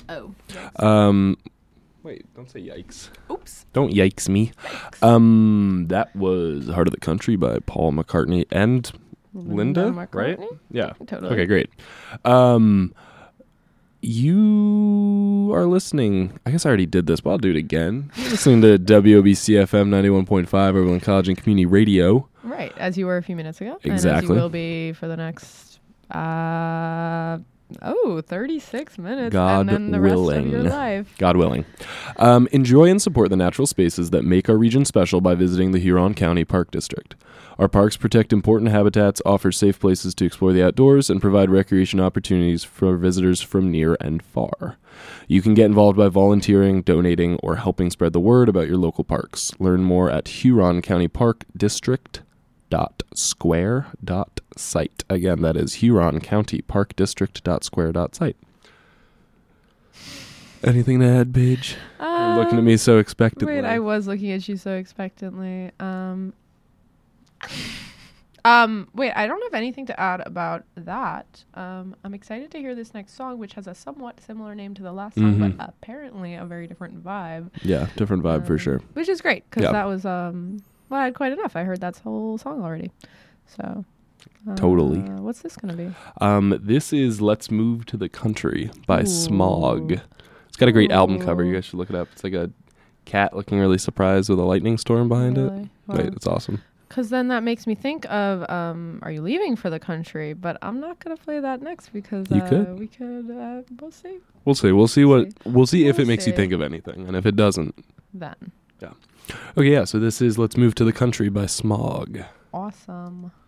Oh. Yikes. Wait, don't say yikes. Oops. Don't yikes me. Yikes. That was Heart of the Country by Paul McCartney and Linda, right? McCartney? Yeah. Totally. Okay, great. You are listening. I guess I already did this, but I'll do it again. You're listening to WOBC FM 91.5 Overland College and Community Radio. Right, as you were a few minutes ago. And as Exactly. you will be for the next 36 minutes. God and then the rest of willing. your life. God willing. Enjoy and support the natural spaces that make our region special by visiting the Huron County Park District. Our parks protect important habitats, offer safe places to explore the outdoors, and provide recreation opportunities for visitors from near and far. You can get involved by volunteering, donating, or helping spread the word about your local parks. Learn more at huroncountyparkdistrict.square.site. Again, that is huroncountyparkdistrict.square.site. Anything to add, Paige? You're looking at me so expectantly. Wait, I was looking at you so expectantly. Wait, I don't have anything to add about that. I'm excited to hear this next song, which has a somewhat similar name to the last song, but apparently a very different vibe. Yeah, different vibe for sure. Which is great, because Yeah. that was, well, I had quite enough. I heard that whole song already. So. Totally. What's this going to be? This is Let's Move to the Country by Ooh. Smog. It's got a great album cover. You Ooh. guys should look it up. It's like a cat looking really surprised with a lightning storm behind it. Really? Wow. Wait, it's awesome. Because then that makes me think of Are You Leaving for the Country? But I'm not going to play that next because You could. we could, we'll see. We'll see. We'll see if We'll it makes you see. think of anything. And if it doesn't. Then. Okay, yeah. So this is Let's Move to the Country by Smog. Awesome.